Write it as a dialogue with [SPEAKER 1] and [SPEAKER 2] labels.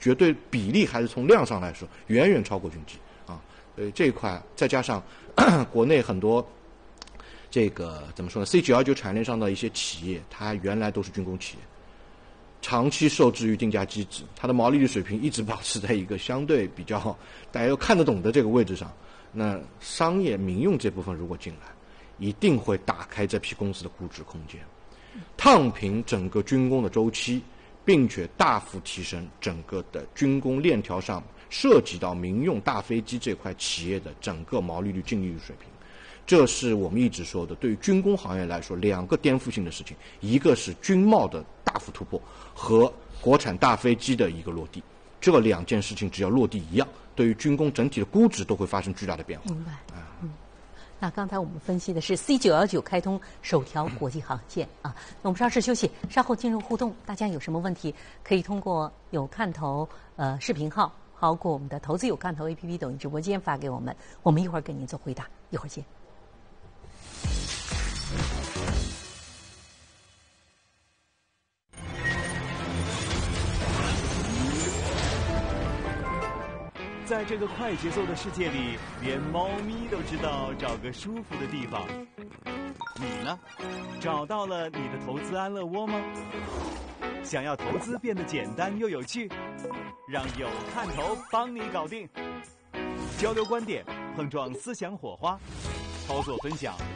[SPEAKER 1] 绝对比例还是从量上来说远远超过军机啊。所以这一块再加上国内很多这个怎么说呢 ，C919产业链上的一些企业，它原来都是军工企业，长期受制于定价机制，它的毛利率水平一直保持在一个相对比较大家又看得懂的这个位置上。那商业民用这部分如果进来，一定会打开这批公司的估值空间，烫平整个军工的周期，并且大幅提升整个的军工链条上涉及到民用大飞机这块企业的整个毛利率、净利率水平。这是我们一直说的，对于军工行业来说，两个颠覆性的事情，一个是军贸的大幅突破和国产大飞机的一个落地。这两件事情只要落地一样，对于军工整体的估值都会发生巨大的变化。
[SPEAKER 2] 明白。那刚才我们分析的是 C919开通首条国际航线啊。那我们稍事休息，稍后进入互动。大家有什么问题，可以通过有看头视频号，包括我们的投资有看头 APP 抖音直播间发给我们，我们一会儿给您做回答。一会儿见。
[SPEAKER 3] 在这个快节奏的世界里，连猫咪都知道找个舒服的地方。你呢？找到了你的投资安乐窝吗？想要投资变得简单又有趣，让有看头帮你搞定。交流观点，碰撞思想火花，操作分享。